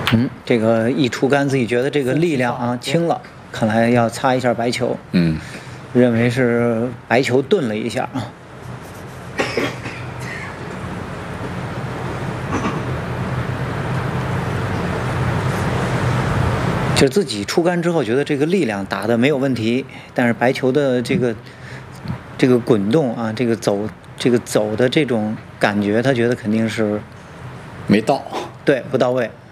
这个一出杆，自己觉得这个力量啊轻了，看来要擦一下白球。认为是白球顿了一下啊。就是自己出杆之后，觉得这个力量打得没有问题，但是白球的这个滚动啊，这个走的这种感觉，他觉得肯定是没到， 对，不到位。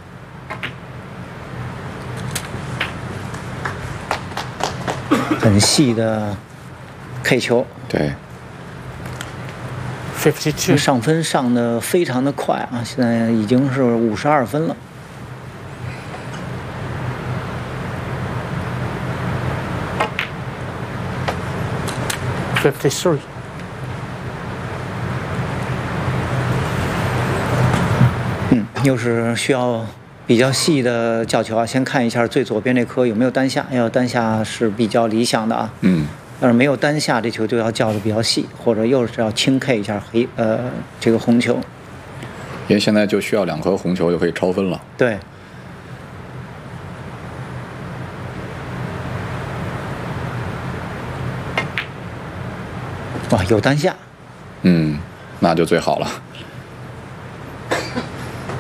很细的 K 球， 对。 52 上分上的非常的快啊，现在已经是52分了。 53 又是需要比较细的叫球啊，先看一下最左边这颗有没有单下，要单下是比较理想的啊。要是没有单下，这球就要叫的比较细，或者又是要轻 K 一下这个红球。 因为现在就需要2颗红球就可以超分了。 对。哇，有单下。 那就最好了。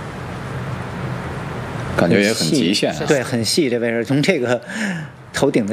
感觉也很极限啊。 对，很细这位置，从这个头顶的。